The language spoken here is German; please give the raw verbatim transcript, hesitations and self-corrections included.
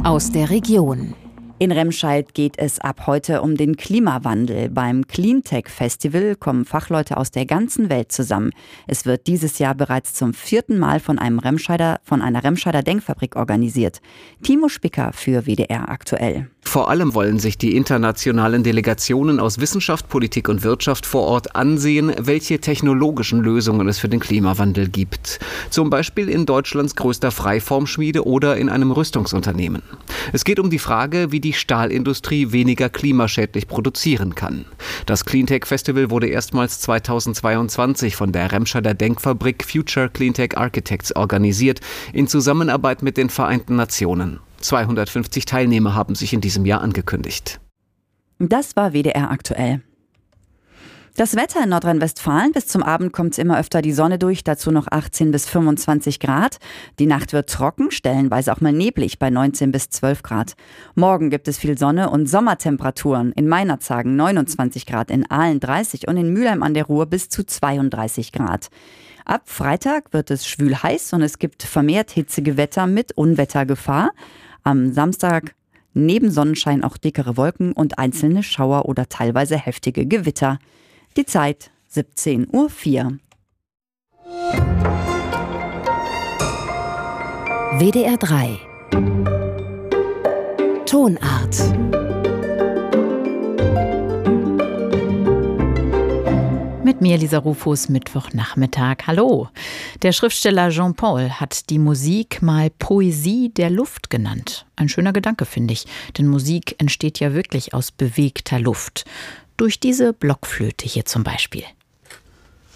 aus der Region. In Remscheid geht es ab heute um den Klimawandel. Beim Cleantech Festival kommen Fachleute aus der ganzen Welt zusammen. Es wird dieses Jahr bereits zum vierten Mal von einem Remscheider, von einer Remscheider Denkfabrik organisiert. Timo Spicker für W D R aktuell. Vor allem wollen sich die internationalen Delegationen aus Wissenschaft, Politik und Wirtschaft vor Ort ansehen, welche technologischen Lösungen es für den Klimawandel gibt. Zum Beispiel in Deutschlands größter Freiformschmiede oder in einem Rüstungsunternehmen. Es geht um die Frage, wie die Stahlindustrie weniger klimaschädlich produzieren kann. Das Cleantech Festival wurde erstmals zweitausendzweiundzwanzig von der Remscheider Denkfabrik Future Cleantech Architects organisiert, in Zusammenarbeit mit den Vereinten Nationen. zweihundertfünfzig Teilnehmer haben sich in diesem Jahr angekündigt. Das war W D R aktuell. Das Wetter in Nordrhein-Westfalen: bis zum Abend kommt immer öfter die Sonne durch, dazu noch achtzehn bis fünfundzwanzig Grad. Die Nacht wird trocken, stellenweise auch mal neblig bei neunzehn bis zwölf Grad. Morgen gibt es viel Sonne und Sommertemperaturen. In Meinerzhagen neunundzwanzig Grad, in Aalen dreißig und in Mülheim an der Ruhr bis zu zweiunddreißig Grad. Ab Freitag wird es schwül heiß und es gibt vermehrt Hitzegewitter mit Unwettergefahr. Am Samstag neben Sonnenschein auch dickere Wolken und einzelne Schauer oder teilweise heftige Gewitter. Die Zeit siebzehn Uhr vier. W D R drei Tonart. Mit mir, Lisa Rufus, Mittwochnachmittag. Hallo. Der Schriftsteller Jean Paul hat die Musik mal Poesie der Luft genannt. Ein schöner Gedanke, finde ich, denn Musik entsteht ja wirklich aus bewegter Luft. Durch diese Blockflöte hier zum Beispiel.